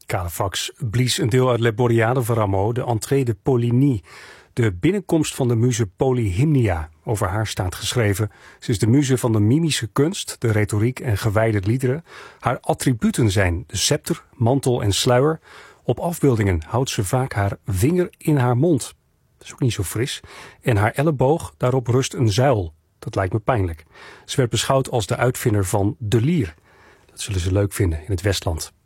Calefax blies een deel uit Le Boreade van Rameau, de entrée de Poligny. De binnenkomst van de muze Polyhymnia. Over haar staat geschreven. Ze is de muze van de mimische kunst, de retoriek en gewijde liederen. Haar attributen zijn de scepter, mantel en sluier. Op afbeeldingen houdt ze vaak haar vinger in haar mond. Dat is ook niet zo fris. En haar elleboog, daarop rust een zuil. Dat lijkt me pijnlijk. Ze werd beschouwd als de uitvinder van de lier. Dat zullen ze leuk vinden in het Westland.